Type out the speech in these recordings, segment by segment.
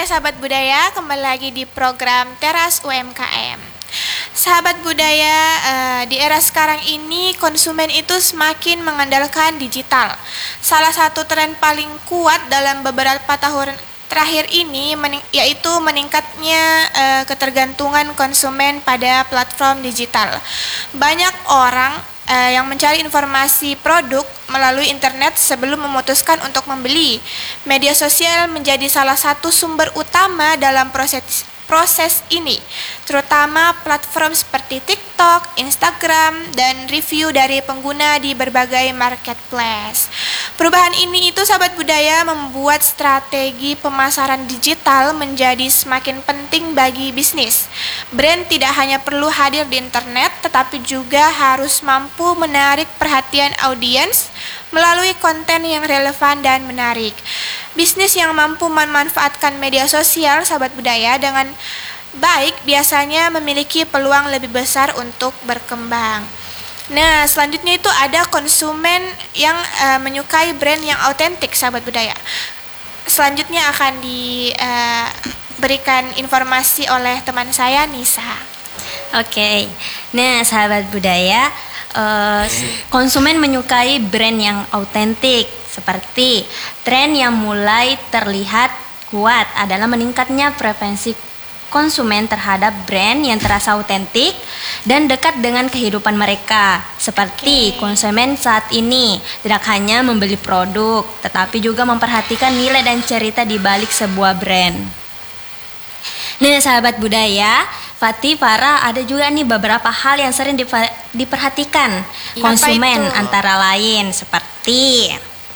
sahabat budaya, kembali lagi di program Teras UMKM. Sahabat budaya, di era sekarang ini konsumen itu semakin mengandalkan digital. Salah satu tren paling kuat dalam beberapa tahun terakhir ini yaitu meningkatnya ketergantungan konsumen pada platform digital. Banyak orang yang mencari informasi produk melalui internet sebelum memutuskan untuk membeli. Media sosial menjadi salah satu sumber utama dalam proses ini, terutama platform seperti TikTok, Instagram, dan review dari pengguna di berbagai marketplace. Perubahan ini sahabat budaya membuat strategi pemasaran digital menjadi semakin penting bagi bisnis. Brand tidak hanya perlu hadir di internet, tetapi juga harus mampu menarik perhatian audiens melalui konten yang relevan dan menarik. Bisnis yang mampu memanfaatkan media sosial, sahabat budaya, dengan baik biasanya memiliki peluang lebih besar untuk berkembang. Nah, selanjutnya itu ada konsumen yang menyukai brand yang autentik, sahabat budaya. Selanjutnya akan diberikan informasi oleh teman saya, Nisa. Oke, nah sahabat budaya, konsumen menyukai brand yang autentik. Seperti tren yang mulai terlihat kuat adalah meningkatnya preferensi konsumen terhadap brand yang terasa autentik dan dekat dengan kehidupan mereka. Seperti konsumen saat ini tidak hanya membeli produk, tetapi juga memperhatikan nilai dan cerita di balik sebuah brand. Nah, sahabat budaya, Fatih, Farah, ada juga nih beberapa hal yang sering diperhatikan konsumen, antara lain seperti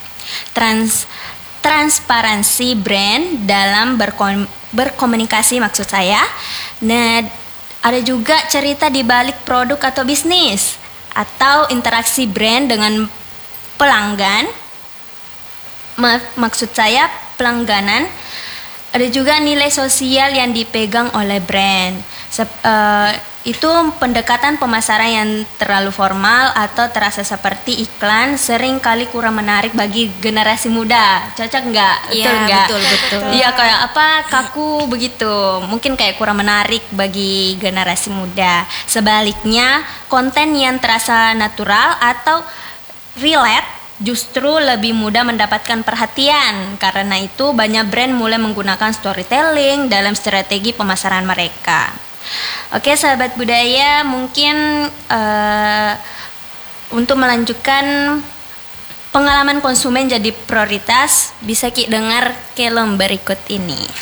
transparansi brand dalam berkomunikasi, maksud saya. Nah, ada juga cerita di balik produk atau bisnis, atau interaksi brand dengan pelanggan. Maksud saya pelangganan. Ada juga nilai sosial yang dipegang oleh brand. Itu pendekatan pemasaran yang terlalu formal atau terasa seperti iklan, sering kali kurang menarik bagi generasi muda. Cocok nggak? Iya, betul. Iya, kayak kaku begitu. Mungkin kayak kurang menarik bagi generasi muda. Sebaliknya, konten yang terasa natural atau relate justru lebih mudah mendapatkan perhatian. Karena itu banyak brand mulai menggunakan storytelling dalam strategi pemasaran mereka. Oke, sahabat budaya, mungkin untuk melanjutkan pengalaman konsumen jadi prioritas, bisa dengar film berikut ini.